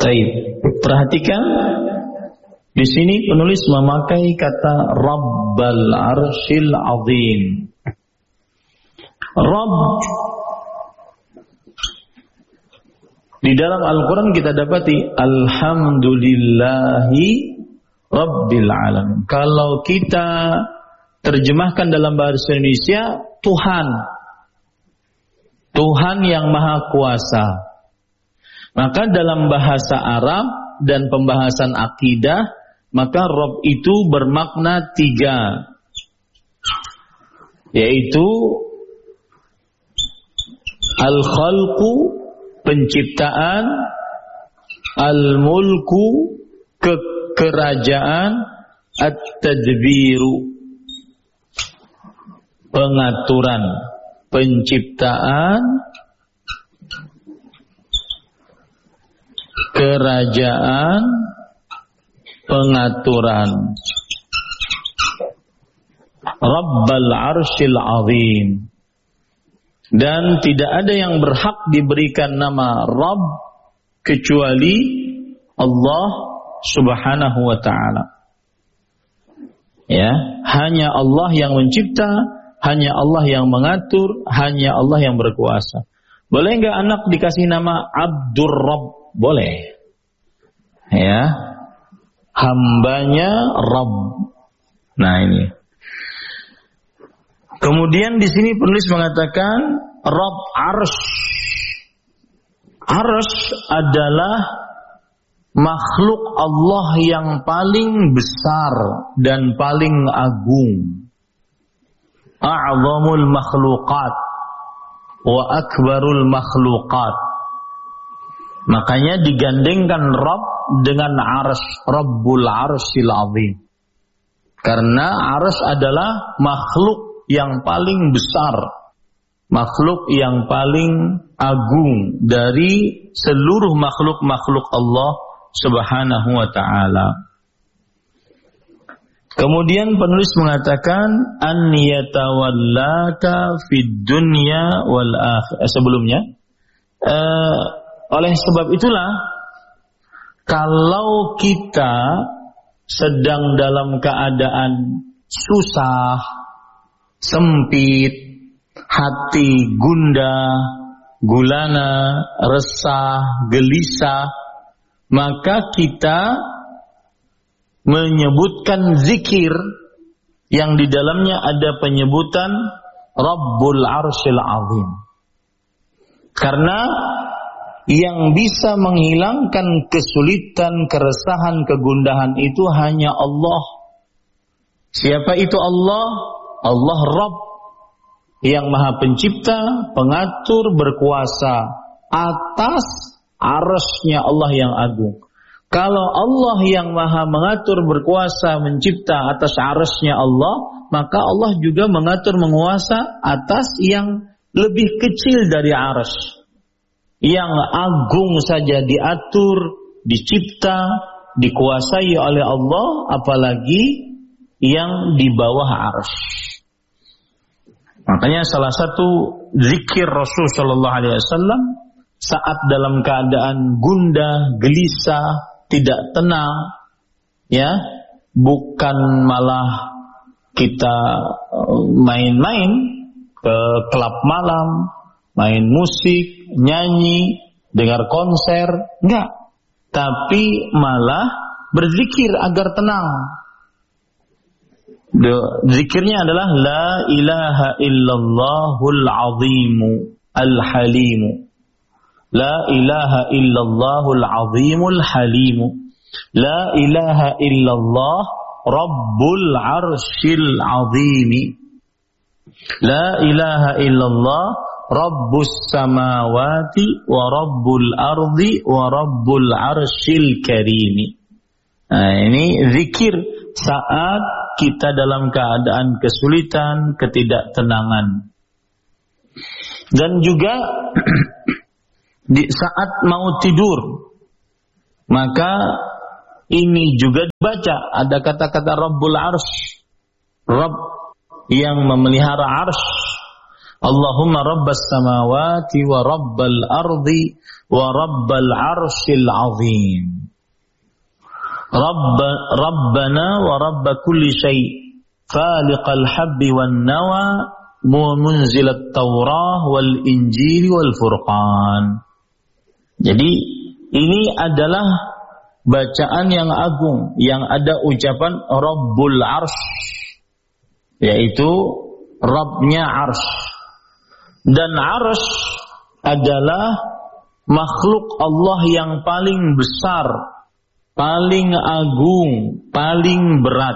Baik, perhatikan di sini penulis memakai kata Rabbal Arsyil Azim. Rabb di dalam Al-Quran kita dapati Alhamdulillahi Rabbil Alamin. Kalau kita terjemahkan dalam bahasa Indonesia, Tuhan yang Maha Kuasa. Maka dalam bahasa Arab dan pembahasan akidah, maka Rabb itu bermakna 3, yaitu Al-Khalqu, penciptaan, Al-Mulku, kekerajaan, At-Tadbiru, pengaturan, penciptaan, kerajaan, pengaturan. Rabbal Arsyil Azim. Dan tidak ada yang berhak diberikan nama Rabb kecuali Allah Subhanahu wa ta'ala. Ya, hanya Allah yang mencipta, hanya Allah yang mengatur, hanya Allah yang berkuasa. Boleh enggak anak dikasih nama Abdur Rabb? Boleh. Ya. Hambanya Rabb. Nah, ini. Kemudian di sini penulis mengatakan Rabb Arsy. Arsy adalah makhluk Allah yang paling besar dan paling agung. A'zamul makhluqat wa akbarul makhluqat. Makanya digandengkan Rabb dengan Arsy, Rabbul Arsyil Azim. Karena Arsy adalah makhluk yang paling besar, makhluk yang paling agung dari seluruh makhluk-makhluk Allah Subhanahu wa ta'ala. Kemudian penulis mengatakan an yatawallaka fid dunya wal akhirah. Sebelumnya oleh sebab itulah kalau kita sedang dalam keadaan susah, sempit, hati gundah, gulana, resah, gelisah, maka kita menyebutkan zikir yang di dalamnya ada penyebutan Rabbul Arsyil Azim. Karena yang bisa menghilangkan kesulitan, keresahan, kegundahan itu hanya Allah. Siapa itu Allah? Allah Rabb yang Maha Pencipta, pengatur, berkuasa atas arsy-Nya Allah yang agung. Kalau Allah yang Maha mengatur, berkuasa, mencipta atas arsy-Nya Allah, maka Allah juga mengatur, menguasa atas yang lebih kecil dari arsy. Yang agung saja diatur, dicipta, dikuasai oleh Allah, apalagi yang di bawah arsy. Makanya salah satu zikir Rasul sallallahu alaihi wasallam saat dalam keadaan gundah, gelisah, tidak tenang, ya, bukan malah kita main-main ke klub malam, main musik, nyanyi, dengar konser, enggak. Tapi malah berzikir agar tenang. Zikirnya adalah la ilaha illallahul azimu al-halimu. La ilaha illallahul azimul halimu. La ilaha illallah rabbul arsyil azimi. La ilaha illallah rabbus samawati wa rabbul ardi wa rabbul arsyil karimi. Nah, ini zikir saat kita dalam keadaan kesulitan, ketidaktenangan. Dan juga di saat mau tidur, maka ini juga dibaca. Ada kata-kata Rabbul Arsy, Rabb yang memelihara arsy. Allahumma rabbas samawati wa rabbal ardi wa rabbal arshil azim. Rabbana wa rabba kulli syai' faliqal habbi wan nawa munzilat taurah wal injil wal furqan. Jadi ini adalah bacaan yang agung yang ada ucapan Rabbul Arsh, yaitu Rabbnya Arsh. Dan Arsh adalah makhluk Allah yang paling besar, paling agung, paling berat.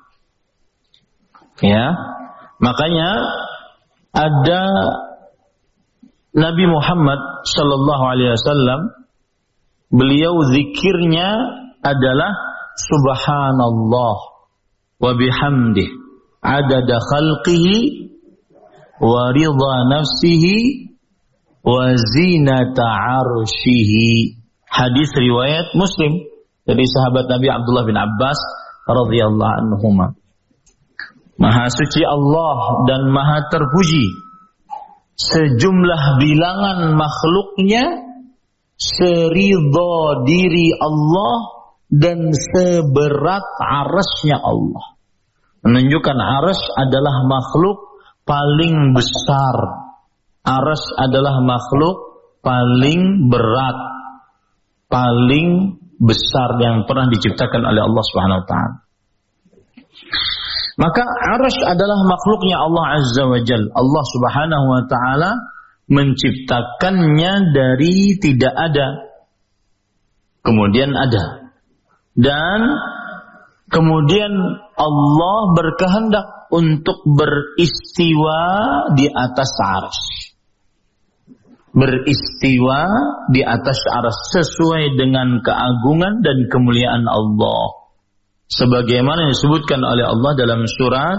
Ya, makanya ada Nabi Muhammad sallallahu alaihi wasallam, beliau zikirnya adalah subhanallah wa bihamdih adada khalqihi wa ridha nafsihi wa zinata arsyihi. Hadis riwayat Muslim dari sahabat Nabi Abdullah bin Abbas radhiyallahu anhuma. Maha suci Allah dan maha terpuji sejumlah bilangan makhluknya, seridha diri Allah dan seberat arasnya Allah. Menunjukkan aras adalah makhluk paling besar. Aras adalah makhluk paling berat, paling besar yang pernah diciptakan oleh Allah Subhanahu wa taala. Maka aras adalah makhluknya Allah Azza wa Jalla. Allah Subhanahu wa taala menciptakannya dari tidak ada, kemudian ada, dan kemudian Allah berkehendak untuk beristiwa di atas arsy. Beristiwa di atas arsy sesuai dengan keagungan dan kemuliaan Allah. Sebagaimana disebutkan oleh Allah dalam surat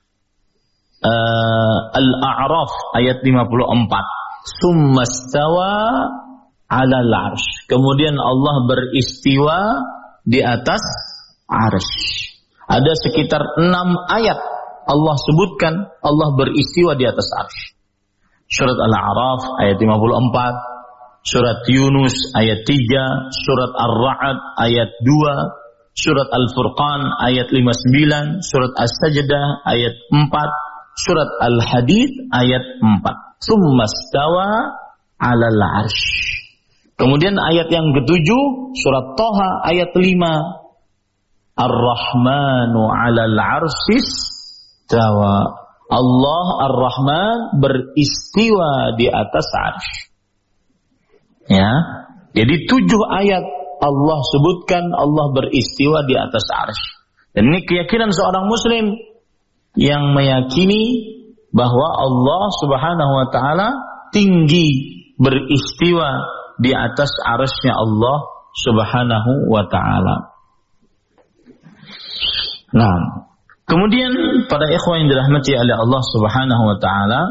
Al-A'raf ayat 54. Summa stawa 'alal 'arsy. Kemudian Allah beristiwa di atas arsy. Ada sekitar 6 ayat Allah sebutkan Allah beristiwa di atas arsy. Surat Al-A'raf ayat 54, surat Yunus ayat 3, surat Ar-Ra'd ayat 2, surat Al-Furqan ayat 59, surat As-Sajdah ayat 4, surat Al-Hadid ayat 4. Tsumma stawa 'alal 'arsy. Kemudian ayat yang ketujuh surat Thaha ayat 5. Ar-Rahmanu 'alal 'arsy istawa. Allah Ar-Rahman beristiwa di atas arsy. Ya. Jadi 7 ayat Allah sebutkan Allah beristiwa di atas arsy. Dan ini keyakinan seorang muslim yang meyakini bahwa Allah Subhanahu wa taala tinggi beristiwa di atas arsy-Nya Allah Subhanahu wa taala. Nah, kemudian para ikhwan yang dirahmati oleh Allah Subhanahu wa taala,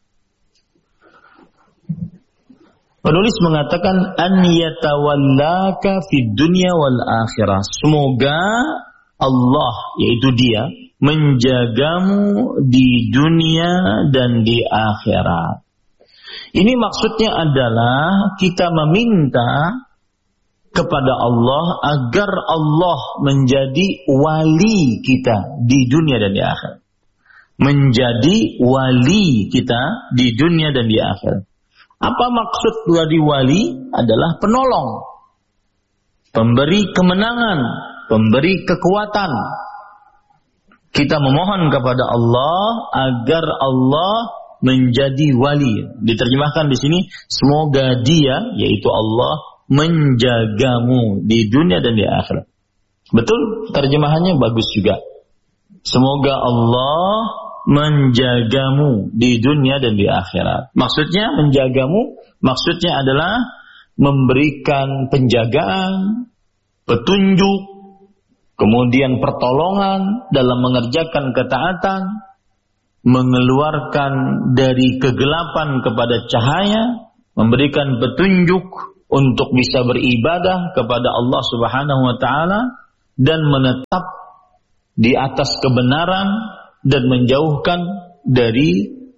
penulis mengatakan an yatawallaka fid dunya wal akhirah. Semoga Allah, yaitu Dia, menjagamu di dunia dan di akhirat. Ini maksudnya adalah kita meminta kepada Allah agar Allah menjadi wali kita di dunia dan di akhirat. Menjadi wali kita di dunia dan di akhirat. Apa maksud dari wali? Adalah penolong, pemberi kemenangan, pemberi kekuatan. Kita memohon kepada Allah agar Allah menjadi wali. Diterjemahkan di sini, semoga Dia, yaitu Allah, menjagamu di dunia dan di akhirat. Betul, terjemahannya bagus juga. Semoga Allah menjagamu di dunia dan di akhirat. Maksudnya menjagamu, maksudnya adalah memberikan penjagaan, petunjuk, kemudian pertolongan dalam mengerjakan ketaatan, mengeluarkan dari kegelapan kepada cahaya, memberikan petunjuk untuk bisa beribadah kepada Allah Subhanahu wa taala dan menetap di atas kebenaran dan menjauhkan dari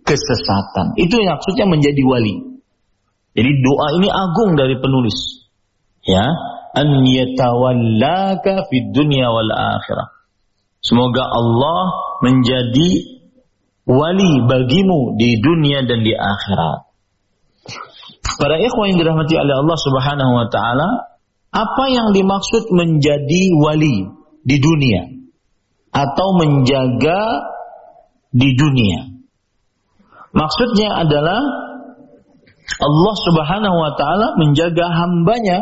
kesesatan. Itu yang maksudnya menjadi wali. Jadi doa ini agung dari penulis. Ya, an yatawallaka fid dunya wal akhirah. Semoga Allah menjadi wali bagimu di dunia dan di akhirat. Para ikhwan yang dirahmati oleh Allah Subhanahu wa taala, apa yang dimaksud menjadi wali di dunia atau menjaga di dunia? Maksudnya adalah Allah Subhanahu wa taala menjaga hambanya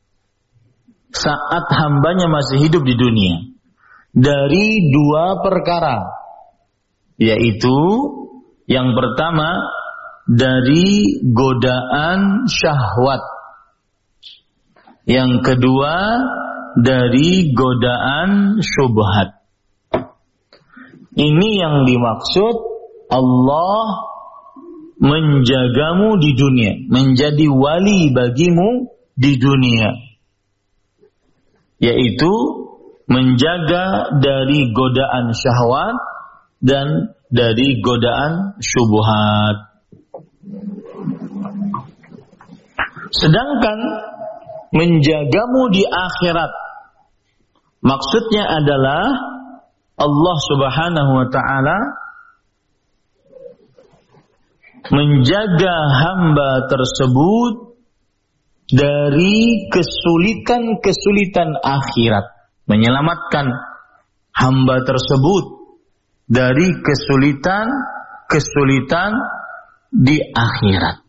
saat hambanya masih hidup di dunia dari dua perkara, yaitu yang pertama dari godaan syahwat, yang kedua dari godaan syubhat. Ini yang dimaksud Allah menjagamu di dunia, menjadi wali bagimu di dunia, yaitu menjaga dari godaan syahwat dan dari godaan syubhat. Sedangkan menjagamu di akhirat, maksudnya adalah Allah Subhanahu wa ta'ala menjaga hamba tersebut dari kesulitan-kesulitan akhirat, menyelamatkan hamba tersebut dari kesulitan-kesulitan di akhirat.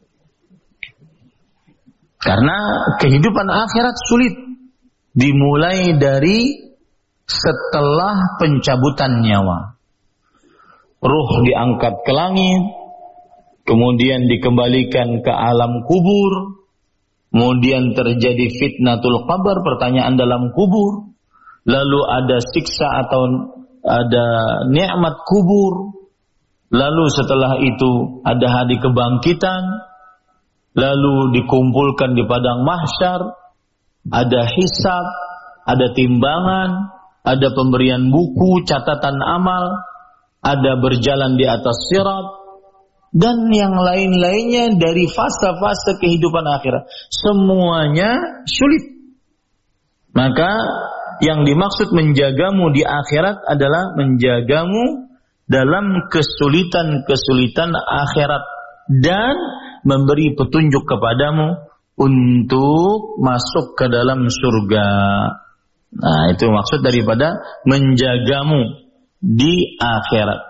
Karena kehidupan akhirat sulit, dimulai dari setelah pencabutan nyawa. Ruh diangkat ke langit, kemudian dikembalikan ke alam kubur, kemudian terjadi fitnatul qabr, pertanyaan dalam kubur, lalu ada siksa atau ada nikmat kubur, lalu setelah itu ada hari kebangkitan, lalu dikumpulkan di padang mahsyar, ada hisab, ada timbangan, ada pemberian buku, catatan amal, ada berjalan di atas sirat, dan yang lain-lainnya dari fase-fase kehidupan akhirat. Semuanya sulit. Maka yang dimaksud menjagamu di akhirat adalah menjagamu dalam kesulitan-kesulitan akhirat dan memberi petunjuk kepadamu untuk masuk ke dalam surga. Nah, itu maksud daripada menjagamu di akhirat.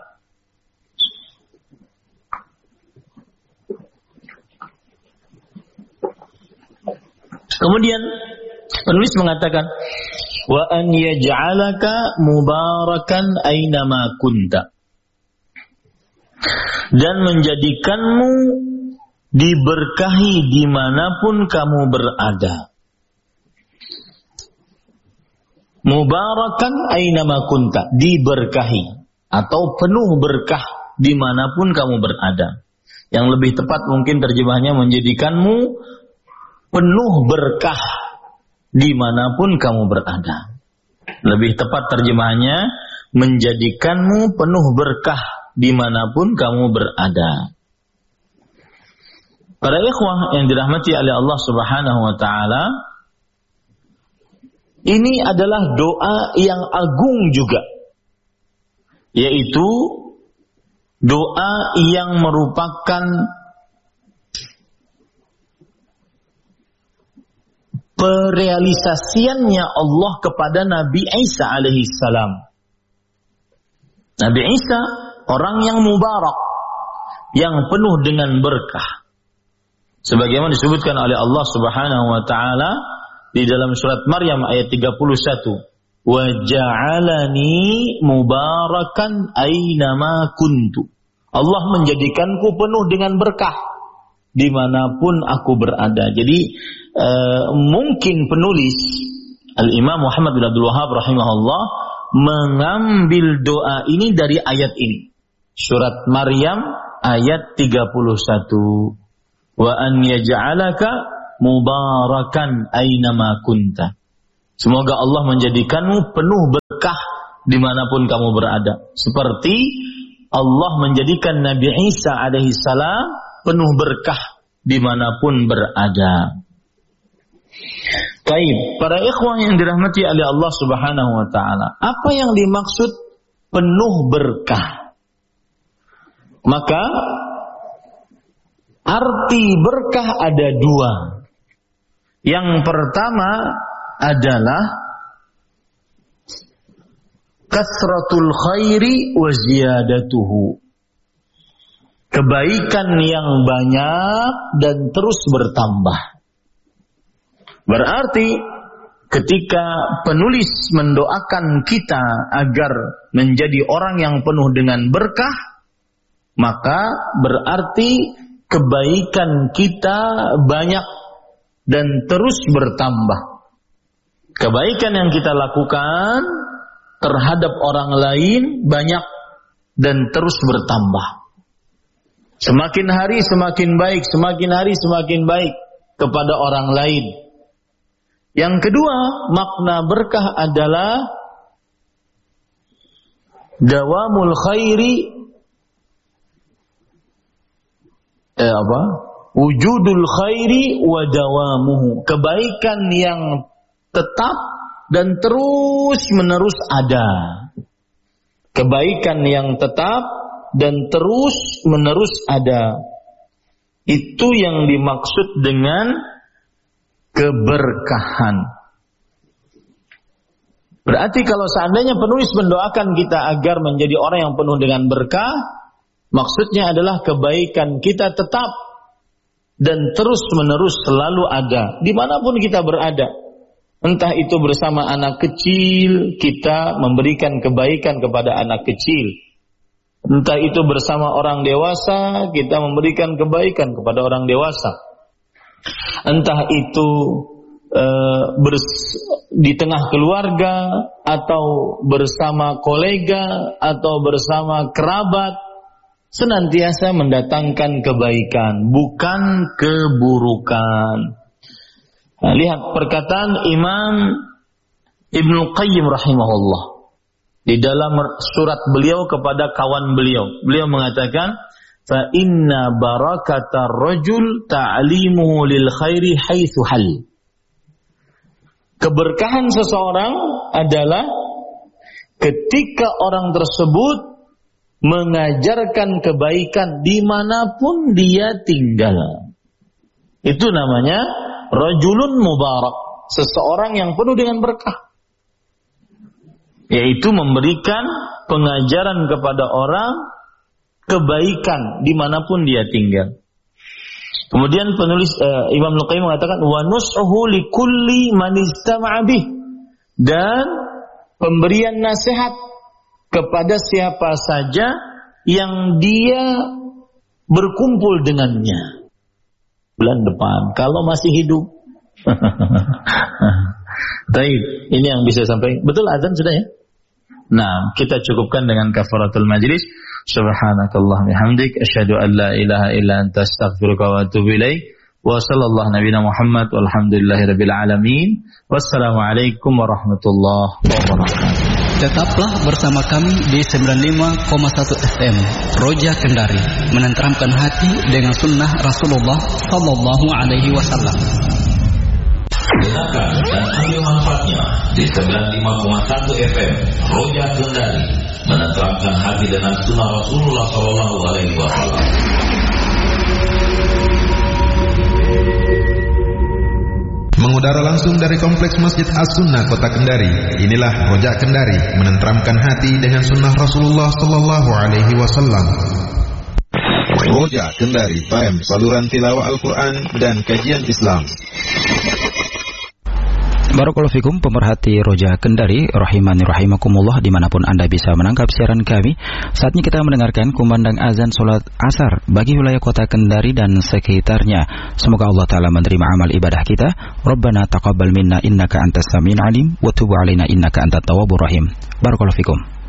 Kemudian penulis mengatakan, wa an yaj'alaka mubarakan ainama kunta, dan menjadikanmu diberkahi dimanapun kamu berada. Mubarakan ainama kunta, diberkahi atau penuh berkah dimanapun kamu berada. Yang lebih tepat mungkin terjemahnya menjadikanmu penuh berkah dimanapun kamu berada. Lebih tepat terjemahannya menjadikanmu penuh berkah dimanapun kamu berada. Para ikhwah yang dirahmati oleh Allah Subhanahu wa ta'ala, ini adalah doa yang agung juga, yaitu doa yang merupakan perealisasiannya Allah kepada Nabi Isa alaihi salam. Nabi Isa orang yang mubarak, yang penuh dengan berkah. Sebagaimana disebutkan oleh Allah Subhanahu wa taala di dalam surat Maryam ayat 31, "Wa ja'alani mubarakan ainama kuntu." Allah menjadikanku penuh dengan berkah dimanapun aku berada. Jadi mungkin penulis Al-Imam Muhammad bin Abdul Wahhab rahimahullah mengambil doa ini dari ayat ini, surat Maryam ayat 31, wa an yaj'alaka mubarakan ainama kunta. Semoga Allah menjadikanmu penuh berkah dimanapun kamu berada. Seperti Allah menjadikan Nabi Isa alaihissalam penuh berkah dimanapun berada. Baik, para ikhwah yang dirahmati oleh Allah Subhanahu wa taala, apa yang dimaksud penuh berkah? Maka arti berkah ada dua. Yang pertama adalah kasratul khairi wa ziyadatuhu. Kebaikan yang banyak dan terus bertambah. Berarti ketika penulis mendoakan kita agar menjadi orang yang penuh dengan berkah, maka berarti kebaikan kita banyak dan terus bertambah. Kebaikan yang kita lakukan terhadap orang lain banyak dan terus bertambah. Semakin hari semakin baik, semakin hari semakin baik kepada orang lain. Yang kedua, makna berkah adalah dawamul khairi wujudul khairi wa dawamuhu. Kebaikan yang tetap dan terus menerus ada. Kebaikan yang tetap dan terus menerus ada. Itu yang dimaksud dengan keberkahan. Berarti kalau seandainya penulis mendoakan kita agar menjadi orang yang penuh dengan berkah, maksudnya adalah kebaikan kita tetap dan terus menerus selalu ada dimanapun kita berada. Entah itu bersama anak kecil, kita memberikan kebaikan kepada anak kecil. Entah itu bersama orang dewasa, kita memberikan kebaikan kepada orang dewasa. Entah itu di tengah keluarga, atau bersama kolega, atau bersama kerabat, senantiasa mendatangkan kebaikan, bukan keburukan. Nah, lihat perkataan Imam Ibnu Qayyim rahimahullah di dalam surat beliau kepada kawan beliau. Beliau mengatakan, fa inna barakatar rajul ta'limuhu lil khairi haitsu hal. Keberkahan seseorang adalah ketika orang tersebut mengajarkan kebaikan dimanapun dia tinggal. Itu namanya rajulun mubarak, seseorang yang penuh dengan berkah, yaitu memberikan pengajaran kepada orang kebaikan dimanapun dia tinggal. Kemudian penulis Imam Al-Qayyim mengatakan wa nus'uhu likulli man istama'a bih, dan pemberian nasihat kepada siapa saja yang dia berkumpul dengannya. Bulan depan kalau masih hidup. Baik, ini yang bisa sampai. Betul azan sudah ya? Nah, kita cukupkan dengan kafaratul majlis. Subhanakallah bihamdik asyhadu an la ilaha illa anta astaghfiruka wa atubu ilaik. Wa sallallahu nabiyana Muhammad walhamdulillahirabbil alamin. Wassalamualaikum warahmatullahi wabarakatuh. Tetaplah bersama kami di 95,1 FM Roja Kendari, menenteramkan hati dengan sunnah Rasulullah sallallahu alaihi wasallam. Dengarkan dan ambil manfaatnya di 95,1 FM Roja Kendari, menenteramkan hati dengan sunnah Rasulullah sallallahu alaihi wasallam. Mengudara langsung dari Kompleks Masjid As-Sunnah Kota Kendari. Inilah Roja Kendari, menenteramkan hati dengan sunnah Rasulullah sallallahu alaihi wasallam. Roja Kendari, PM saluran tilawah Al-Quran dan kajian Islam. Barakallahu fikum pemerhati Roja Kendari, rahimani rahimakumullah, dimanapun Anda bisa menangkap siaran kami. Saatnya kita mendengarkan kumandang azan sholat asar bagi wilayah kota Kendari dan sekitarnya. Semoga Allah Ta'ala menerima amal ibadah kita. Rabbana taqabbal minna innaka antas sami'ul alim wa tub alaina innaka antat tawwabur rahim. Barakallahu fikum.